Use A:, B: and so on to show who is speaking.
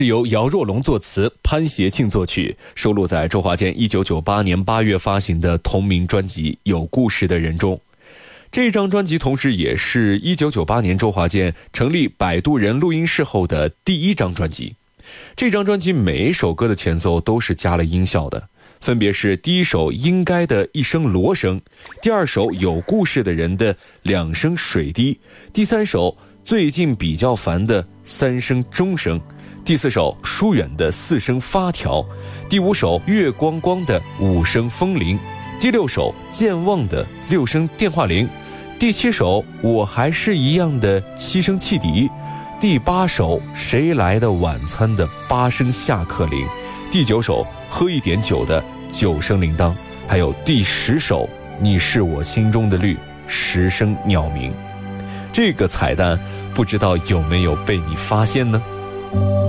A: 由姚若龙作词，潘协庆作曲，收录在周华健1998年8月发行的同名专辑《有故事的人》中。这张专辑同时也是1998年周华健成立摆渡人录音室后的第一张专辑。这张专辑每一首歌的前奏都是加了音效的，分别是第一首应该的一声锣声，第二首有故事的人的2声水滴，第三首最近比较烦的3声钟声，第4首疏远的4声发条，第5首月光光的5声风铃，第6首健忘的6声电话铃，第7首我还是一样的7声汽笛，第8首谁来的晚餐的8声下课铃，第9首喝一点酒的9声铃铛，还有第10首你是我心中的绿10声鸟鸣。这个彩蛋不知道有没有被你发现呢？